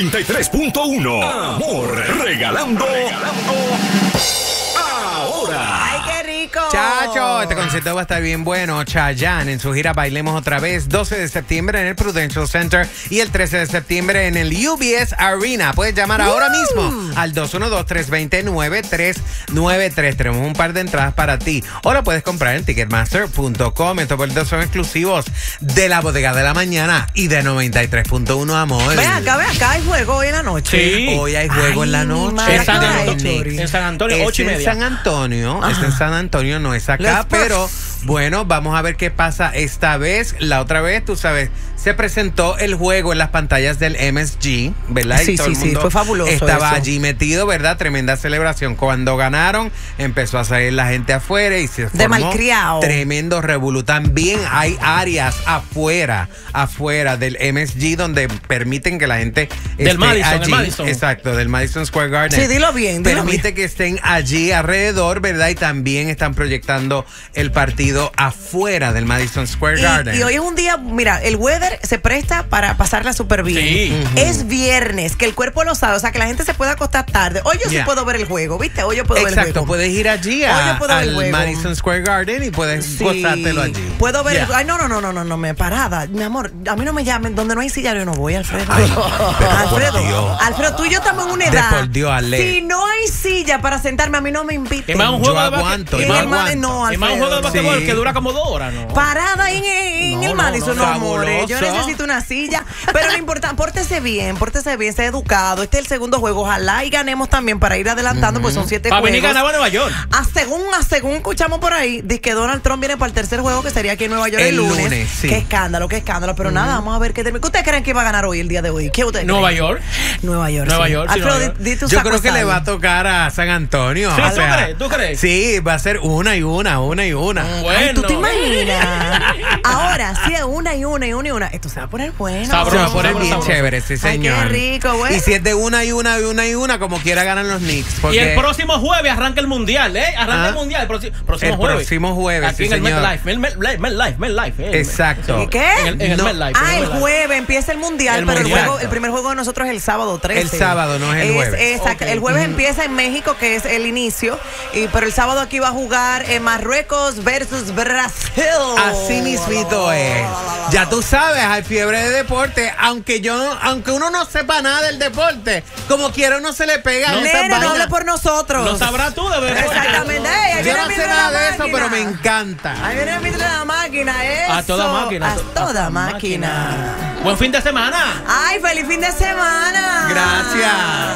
93.1. Amor, regalando ahora. ¡Ay, qué rico! Chacho, este concierto va a estar bien bueno. Chayanne en su gira Bailemos Otra Vez, 12 de septiembre en el Prudential Center y el 13 de septiembre en el UBS Arena. Puedes llamar ahora mismo al 212-320-9393. Tenemos un par de entradas para ti. O lo puedes comprar en Ticketmaster.com. Estos boletos son exclusivos de la Bodega de la Mañana y de 93.1 Amor. Ve acá, hay juego hoy en la noche. Sí. Hoy hay juego en la noche. En San Antonio, Es 8:30. en San Antonio, es en San Antonio, no es acá, pero bueno, vamos a ver qué pasa esta vez. La otra vez, tú sabes, se presentó el juego en las pantallas del MSG, ¿verdad? Sí, y todo el mundo fue fabuloso. estaba eso. allí metido, ¿verdad? Tremenda celebración. Cuando ganaron, empezó a salir la gente afuera y se formó malcriado. tremendo revolú. También hay áreas afuera del MSG donde permiten que la gente Del esté Madison, allí. el Madison. Exacto, del Madison Square Garden. Sí, dilo bien, dilo Permite que estén allí alrededor, ¿verdad? Y también están proyectando el partido afuera del Madison Square Garden. Y hoy es un día, mira, el weather se presta para pasarla súper bien. Sí. Es viernes, que el cuerpo lo sabe, o sea, que la gente se puede acostar tarde. Hoy yo sí puedo ver el juego, ¿viste? Hoy yo puedo ver el Exacto, juego. puedes ir allí Hoy yo puedo ver el al juego. Madison Square Garden y puedes gozártelo allí. Puedo ver el Yeah. Ay, no, me parada. Mi amor, a mí no me llamen. Donde no hay silla, yo no voy, Alfredo. Ay, pero por Dios. Alfredo, tú y yo estamos en una De edad. por Dios, Ale. Si no hay silla para sentarme, a mí no me inviten. Es más un juego Yo de básquet- aguanto, es yo más- aguanto. No, es más un juego de Alfredo. basquetbol Sí. que dura como 2 horas, ¿no? Parada ahí en el Madison, no, amores. Yo fabuloso. necesito una silla. Pero lo importante, pórtese bien, sé educado. Este es el segundo juego. Ojalá y ganemos también para ir adelantando, pues son 7 Para juegos. venir ganaba Nueva York. Según escuchamos por ahí, dice que Donald Trump viene para el tercer juego, que sería aquí en Nueva York el lunes. Sí. Qué escándalo. Pero nada, vamos a ver qué termina. ¿Qué ustedes creen que va a ganar hoy, el día de hoy? ¿Qué ustedes Nueva creen? York. Nueva York. Nueva sí. York, sí, Alfredo, Nueva York. di tu Yo saco creo que le sal. va a tocar a San Antonio. Sí, o ¿tú sea, crees? ¿Tú crees? Sí, va a ser una y una. Bueno. Ay, ¿tú te imaginas? Ahora, si es una y una. Esto se va a poner bueno. Sabroso. Se va a poner sabroso, bien sabroso. chévere, sí, Ay, señor. qué rico, güey. Y si es de una y una, como quiera ganan los Knicks. Y Porque el próximo jueves arranca el mundial, ¿eh? Arranca el mundial. El próximo el jueves. próximo jueves, Aquí sí, en el señor. MetLife. Exacto. ¿Y qué? En el No. MetLife. Ah, el jueves empieza el mundial, El pero mundial. el primer juego de nosotros es el sábado 13. El sábado, no es el jueves. Exacto. Ok. El jueves empieza en México, que es el inicio, pero el sábado aquí va a jugar Marruecos versus Brasil. Así mismito es. Ya tú sabes, hay fiebre de deporte, aunque uno no sepa nada del deporte, como quiera uno se le pega en esas Nena, no vainas. hable por nosotros. Lo sabrás tú de verdad. Exactamente. Ey, ahí Yo viene no el sé vidrio nada la de eso, máquina. pero me encanta. Ahí viene el vidrio de la máquina, eso. A toda máquina. A toda máquina. Buen fin de semana. Ay, feliz fin de semana. Gracias.